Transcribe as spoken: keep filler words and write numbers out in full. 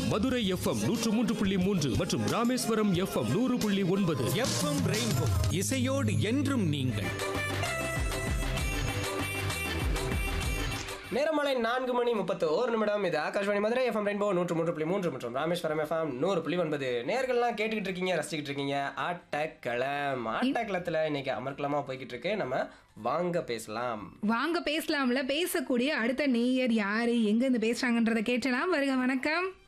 Madurai FM நூற்று மூன்று புள்ளி மூன்று மற்றும் ராமேஸ்வரம் எஃப்எம் நூறு புள்ளி ஒன்பது. எஃப்எம் ரெயின்போ இசையோடு என்றும் நீங்கள். நேரமாலை நான்கு மணி முப்பத்து ஒரு நிமிடம். இது ஆகாஷ்வாணி மதுரை எஃப்எம் ரெயின்போ நூற்று மூன்று புள்ளி மூன்று மற்றும் ராமேஸ்வரம் எஃப்எம் நூறு புள்ளி ஒன்பது. நேர்கள்லாம் கேட்டுக்கிட்டு இருக்கீங்க, ரசிச்சுக்கிட்டு இருக்கீங்க. ஆட்டக்களம் ஆட்டக்களத்தில் இன்னைக்கு அமர்க்கலமா போய்கிட்டு இருக்கு. நம்ம வாங்க பேசலாம் வாங்க பேசலாம்ல. பேசக்கூடிய அடுத்த நேயர் யாரு, எங்க இருந்து பேசுறாங்கன்றத கேட்டலாம். வருக, வணக்கம்.